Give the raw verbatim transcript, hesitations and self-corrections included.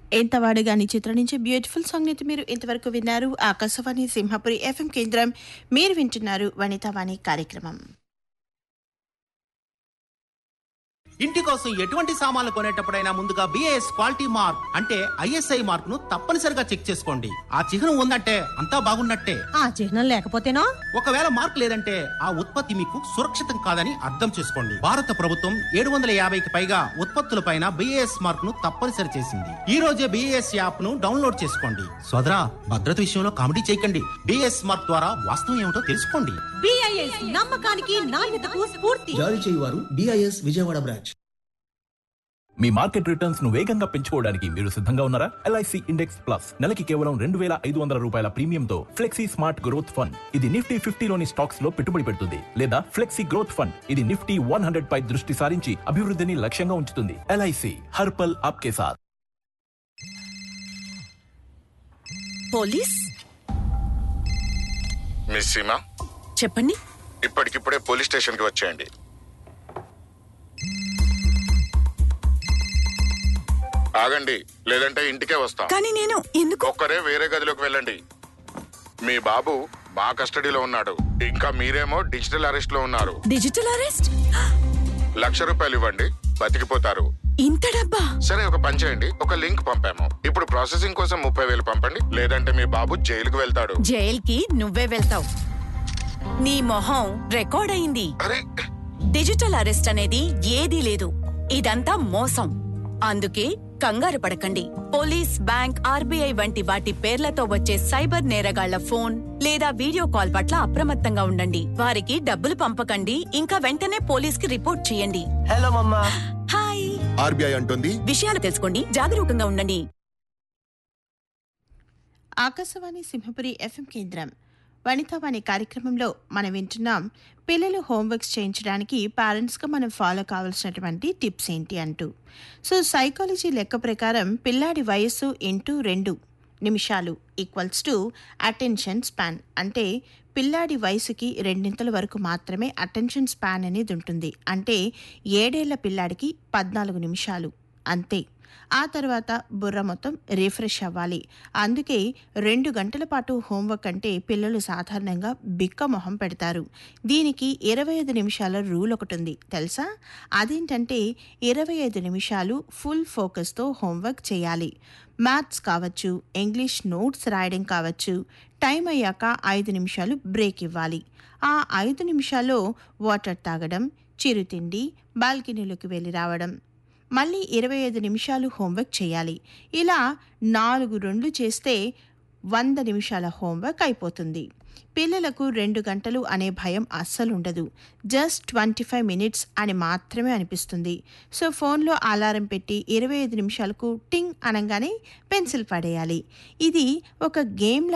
ఎంతవాడుగాని చిత్రం నుంచి beautiful song అయితే మీరు ఇంతవరకు విన్నారు. ఆకాశవాణి సింహపురి ఎఫ్ఎం కేంద్రం. మీరు వింటున్నారు వనితావాణి కార్యక్రమం. ఇంటి కోసం ఎటువంటి సామాన్లు కొనేటప్పుడైనా ముందుగా బిఏఎస్ క్వాలిటీ మార్క్ అంటే ఐఎస్ఐ మార్క్ ను తప్పనిసరిగా చెక్ చేసుకోండి. ఆ చిహ్నం ఉందంటే అంతా బాగున్నట్టే. ఆ చిహ్నం లేకపోతేనో ఒకవేళ మార్క్ లేదంటే ఆ ఉత్పత్తి మీకు సురక్షితం కాదని అర్థం చేసుకోండి. భారత ప్రభుత్వం ఏడు వందల యాభైకి పైగా ఉత్పత్తులపైన బిఏఎస్ మార్క్ ను తప్పనిసరి చేసింది. ఈ రోజే బిఏఎస్ యాప్ ను డౌన్లోడ్ చేసుకోండి. సోదరా, భద్రత విషయంలో కామెడీ చేయకండి. బిఏఎస్ మార్క్ ద్వారా వాస్తవం ఏమిటో తెలుసుకోండి. బిఐఎస్ నమ్మకానికి నాణ్యతకు స్ఫూర్తి. జారీ చేయువారు బిఐఎస్ విజయవాడ బ్రాంచ్. మీ మార్కెట్ రిటర్న్స్ ను వేగంగా పెంచుకోవడానికి మీరు సిద్ధంగా ఉన్నారా? ఎల్ఐసి ఇండెక్స్ ప్లస్ నెలకి కేవలం రెండు వేల ఐదు వందల రూపాయల ప్రీమియంతో ఫ్లెక్సీ స్మార్ట్ గ్రోత్ ఫండ్. ఇది నిఫ్టీ ఫిఫ్టీలోని స్టాక్స్ లో పెట్టుబడి పెడుతుంది. లేదా ఫ్లెక్సీ గ్రోత్ ఫండ్, ఇది నిఫ్టీ వన్ హండ్రెడ్ పై దృష్టి సారించి అభివృద్ధిని లక్ష్యంగా ఉంచుతుంది. ఎల్ఐసి హర్పల్ ఆప్కే సాత్. పోలీస్ మిస్ సీమా, చెప్పండి. ఇప్పటికిప్పుడే పోలీస్ స్టేషన్ కి వచ్చేయండి. ఆగండి, లేదంటే ఇంటికే వస్తా. కానీ నేను ఎందుకు? ఒక్కరే వేరే గదిలోకి వెళ్ళండి. మీ బాబు మా కస్టడీలో ఉన్నాడు. ఇంకా మీరేమో డిజిటల్ అరెస్ట్ లో ఉన్నారు. Digital arrest? లక్ష రూపాయలు ఇవ్వండి, బతికిపోతారు. ఇంత డబ్బా? సరే, ఒక పని చేయండి, ఒక లింక్ పంపాము. ఇప్పుడు ప్రాసెసింగ్ కోసం ముప్పై వేలు పంపండి, లేదంటే మీ బాబు జైలుకు వెళ్తాడు. జైల్కి నువ్వే వెళ్తావు. నీ మొహం రికార్డ్ అయింది. అరే, డిజిటల్ అరెస్ట్ అనేది ఏదీ లేదు. ఇదంతా మోసం. అందుకే కంగారు పడకండి. పోలీస్, బ్యాంక్, ఆర్బీఐ వంటి వాటి పేర్లతో వచ్చే సైబర్ నేరగాళ్ల ఫోన్ లేదా వీడియో కాల్ పట్ల అప్రమత్తంగా ఉండండి. వారికి డబ్బులు పంపకండి. ఇంకా వెంటనే పోలీస్ కి రిపోర్ట్ చేయండి. హలో మమ్మా. హాయ్. ఆర్బీఐ అంటుంది, విషయాలు తెలుసుకోండి, జాగరూకంగా ఉండండి. ఆకాశవాణి సింహపురి ఎఫ్ఎం కేంద్రం. వనితావాణి కార్యక్రమంలో మనం వింటున్నాం పిల్లలు హోంవర్క్స్ చేయించడానికి పేరెంట్స్గా మనం ఫాలో కావాల్సినటువంటి టిప్స్ ఏంటి అంటూ. సో సైకాలజీ లెక్క ప్రకారం పిల్లాడి వయస్సు ఇంటూ రెండు నిమిషాలు ఈక్వల్స్ టు అటెన్షన్ స్పాన్. అంటే పిల్లాడి వయసుకి రెండింతల వరకు మాత్రమే అటెన్షన్ స్పాన్ అనేది ఉంటుంది. అంటే ఏడేళ్ల పిల్లాడికి పద్నాలుగు నిమిషాలు అంతే. ఆ తర్వాత బుర్ర మొత్తం రిఫ్రెష్ అవ్వాలి. అందుకే రెండు గంటల పాటు హోంవర్క్ అంటే పిల్లలు సాధారణంగా బిక్క మొహం పెడతారు. దీనికి ఇరవై ఐదు నిమిషాల రూల్ ఒకటి ఉంది తెలుసా? అదేంటంటే ఇరవై ఐదు నిమిషాలు ఫుల్ ఫోకస్తో హోంవర్క్ చేయాలి. మ్యాథ్స్ కావచ్చు, ఇంగ్లీష్ నోట్స్ రాయడం కావచ్చు. టైం అయ్యాక ఐదు నిమిషాలు బ్రేక్ ఇవ్వాలి. ఆ ఐదు నిమిషాల్లో వాటర్ తాగడం, చిరుతిండి, బాల్కనీలోకి వెళ్ళి రావడం, మళ్ళీ ఇరవై ఐదు నిమిషాలు హోంవర్క్ చేయాలి. ఇలా నాలుగు రెండు చేస్తే వంద నిమిషాల హోంవర్క్ అయిపోతుంది. పిల్లలకు రెండు గంటలు అనే భయం అస్సలు ఉండదు. జస్ట్ ట్వంటీ ఫైవ్ మినిట్స్ అని మాత్రమే అనిపిస్తుంది. సో ఫోన్లో అలారం పెట్టి ఇరవై ఐదు నిమిషాలకు టింగ్ అనగానే పెన్సిల్ పడేయాలి. ఇది ఒక గేమ్